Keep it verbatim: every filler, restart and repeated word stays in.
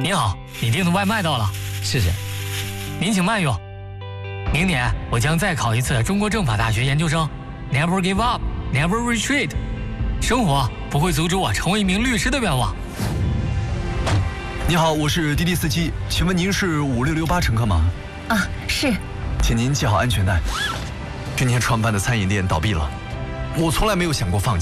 您好，你订的外卖到了，谢谢。您请慢用。明年我将再考一次中国政法大学研究生 ，Never give up, never retreat。生活不会阻止我成为一名律师的愿望。 你好，我是滴滴司机，请问您是五六六八乘客吗？ 啊，是。 请您系好安全带。今天创办的餐饮店倒闭了，我从来没有想过放弃。